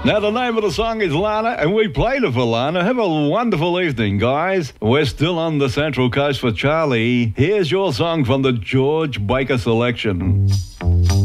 Now, the name of the song is Lana, and we played it for Lana. Have a wonderful evening, guys. We're still on the Central Coast for Charlie. Here's your song from the George Baker selection.